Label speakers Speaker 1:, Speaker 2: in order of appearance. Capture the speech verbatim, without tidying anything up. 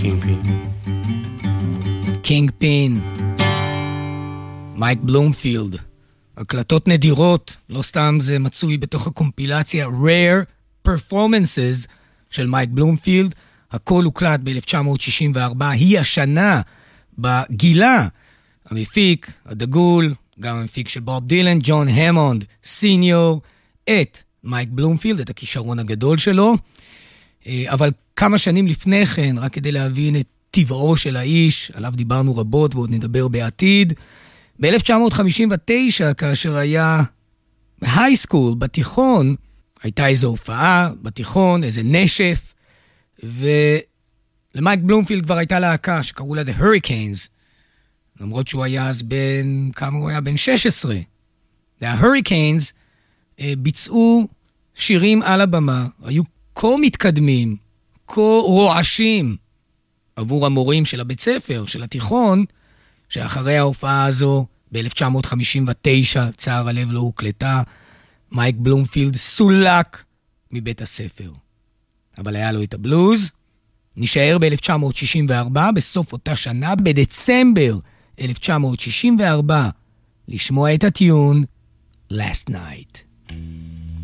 Speaker 1: Kingpin.
Speaker 2: Kingpin. מייק בלומפילד. הקלטות נדירות, לא סתם זה מצוי בתוך הקומפילציה Rare Performances של מייק בלומפילד. הכל הוקלט ב-אלף תשע מאות שישים וארבע, היא השנה בגילה. המפיק, הדגול, גם המפיק של בוב דילן, ג'ון המונד, סיניור, את מייק בלומפילד, את הכישרון הגדול שלו. אבל כמה שנים לפני כן, רק כדי להבין את טבעו של האיש, עליו דיברנו רבות ועוד נדבר בעתיד, ב-אלף תשע מאות חמישים ותשע, כאשר היה בהיי סקול, בתיכון, הייתה איזו הופעה בתיכון, איזה נשף, ולמייק בלומפילד כבר הייתה להקה שקראו לה The Hurricanes, למרות שהוא היה אז בין, כמה הוא היה? בין שש עשרה. וה-Hurricanes ביצעו שירים על הבמה, היו כה מתקדמים, כה רועשים, עבור המורים של הבית ספר, של התיכון, שאחרי ההופעה הזו, ב-אלף תשע מאות חמישים ותשע, צער הלב לא הוקלטה, מייק בלומפילד סולק מבית הספר. אבל היה לו את הבלוז, נשאר ב-אלף תשע מאות שישים וארבע, בסוף אותה שנה, בדצמבר אלף תשע מאות שישים וארבע, לשמוע את הטיון Last Night.